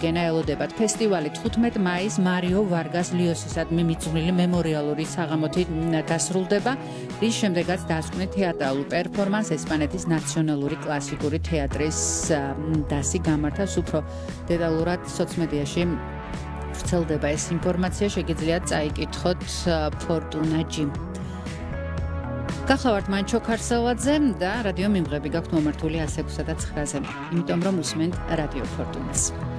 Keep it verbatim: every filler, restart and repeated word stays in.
წარდგენა ელოდებათ. ფესტივალი თხუთმეტ მაისს მარიო ვარგას ლიოსისადმი მიძღვნილი მემორიალური საღამოთი დასრულდება, რის შემდეგაც დასკვნით თეატრალურ პერფორმანს ესპანეთის ნაციონალური კლასიკური თეატრის დასი გამართავს. უფრო დეტალურად სოციმედიაში ვრცელდება ეს ინფორმაცია, შეგიძლიათ წაიკითხოთ ფორტუნაჯი. გახლავართ მანჩო ქარსელაძე და რადიო მიმღები გაქვთ მომართული ას ექვსი და ცხრაზე, იმიტომ რომ უსმენთ რადიო ფორტუნას.